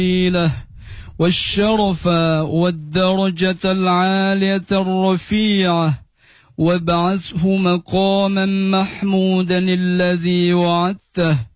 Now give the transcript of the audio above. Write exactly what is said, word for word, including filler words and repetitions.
الفضيلة والشرف والدرجة العالية الرفيعة وابعثه مقاما محمودا الذي وعدته